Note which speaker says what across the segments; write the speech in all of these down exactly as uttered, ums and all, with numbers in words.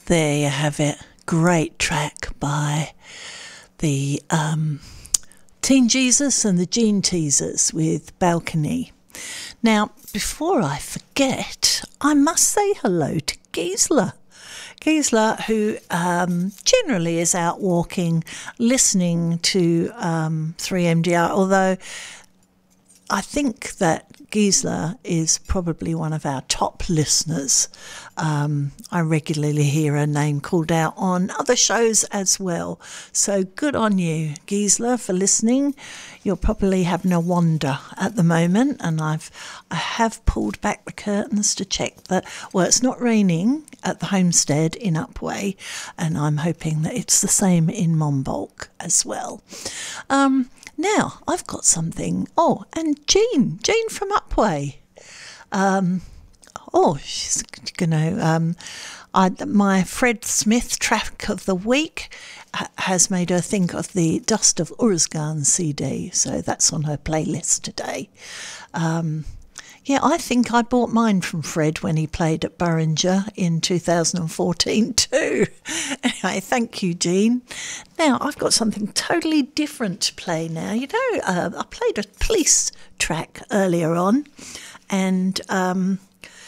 Speaker 1: There you have it. Great track by the um, Teen Jesus and the Gene Teasers with Balcony. Now, before I forget, I must say hello to Gisela. Gisela, who um, generally is out walking, listening to um, three M D R, although I think that Gisela is probably one of our top listeners. Um, I regularly hear her name called out on other shows as well. So good on you, Gisela, for listening. You're probably having a wander at the moment, and I've I have pulled back the curtains to check that, well, it's not raining at the homestead in Upwey, and I'm hoping that it's the same in Monbulk as well. Um, Now, I've got something. Oh, and Jean, Jean from Upwey. Um, oh, she's going to... Um, I, my Fred Smith track of the week ha- has made her think of the Dust of Urzgan C D, so that's on her playlist today. Um, yeah, I think I bought mine from Fred when he played at Burringer in two thousand fourteen too. Anyway, thank you, Jean. Now, I've got something totally different to play now. You know, uh, I played a Police track earlier on, and um,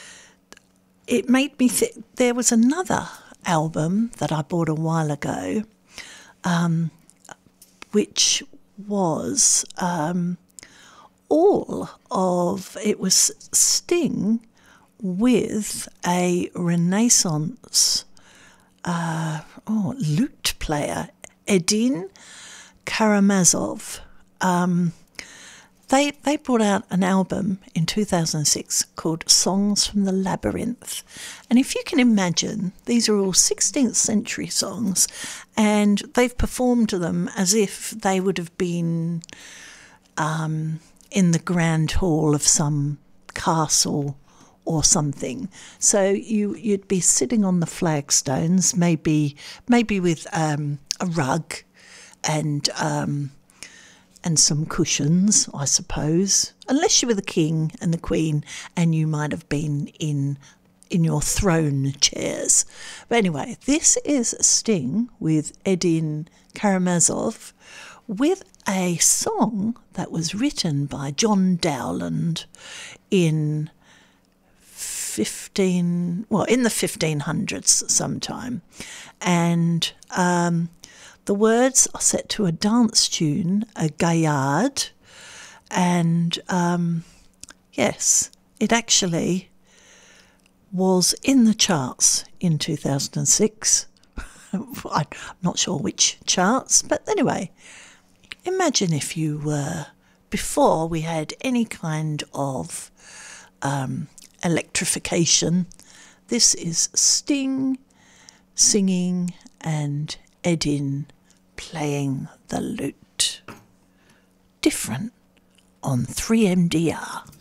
Speaker 1: it made me think there was another album that I bought a while ago, um, which was... Um, all of it was Sting with a Renaissance uh, oh, lute player, Edin Karamazov. Um, they they brought out an album in two thousand six called Songs from the Labyrinth, and if you can imagine, these are all sixteenth century songs, and they've performed them as if they would have been Um, in the grand hall of some castle or something. So you, you'd be sitting on the flagstones, maybe maybe with um, a rug and um, and some cushions, I suppose, unless you were the king and the queen and you might have been in in your throne chairs. But anyway, this is Sting with Edin Karamazov with a song that was written by John Dowland in fifteen, well, in the fifteen hundreds sometime, and um, the words are set to a dance tune, a gaillard, and um, yes, it actually was in the charts in two thousand six. I'm not sure which charts, but anyway. Imagine if you were, before we had any kind of um, electrification, this is Sting singing and Edin playing the lute. Different on three M D R.